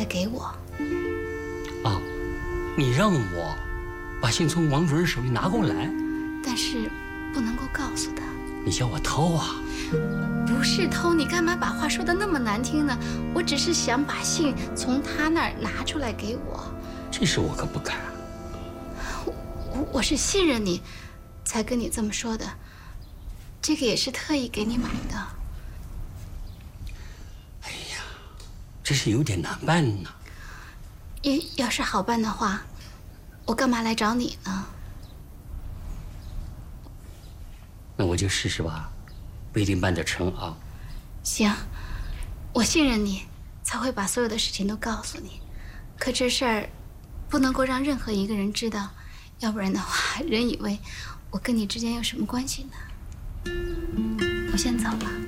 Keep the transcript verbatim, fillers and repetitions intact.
给我。 啊，你让我把信从王主任手里拿过来， 但是不能够告诉他。 你叫我偷啊？ 不是偷，你干嘛把话说得那么难听呢？我只是想把信从他那儿拿出来给我。 这事我可不敢。 我我是信任你，才跟你这么说的。这个也是特意给你买的。 哎呀，这是有点难办呢。 要要是好办的话，我干嘛来找你呢？ 那我就试试吧，不一定办得成啊。 行，我信任你，才会把所有的事情都告诉你。可这事儿不能够让任何一个人知道，要不然的话，人以为我跟你之间有什么关系呢？我先走了。